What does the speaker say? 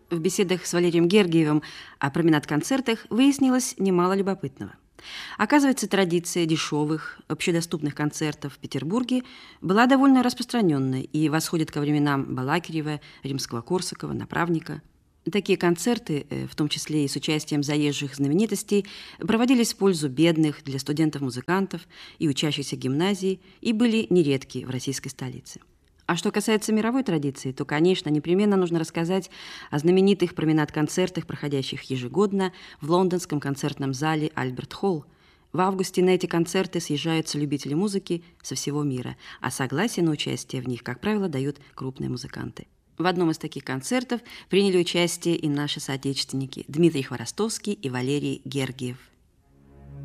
В беседах с Валерием Гергиевым о променад-концертах выяснилось немало любопытного. Оказывается, традиция дешевых, общедоступных концертов в Петербурге была довольно распространенной и восходит ко временам Балакирева, Римского-Корсакова, Направника. Такие концерты, в том числе и с участием заезжих знаменитостей, проводились в пользу бедных, для студентов-музыкантов и учащихся гимназий и были нередки в российской столице. А что касается мировой традиции, то, конечно, непременно нужно рассказать о знаменитых променад-концертах, проходящих ежегодно в лондонском концертном зале Альберт Холл. В августе на эти концерты съезжаются любители музыки со всего мира, а согласие на участие в них, как правило, дают крупные музыканты. В одном из таких концертов приняли участие и наши соотечественники Дмитрий Хворостовский и Валерий Гергиев.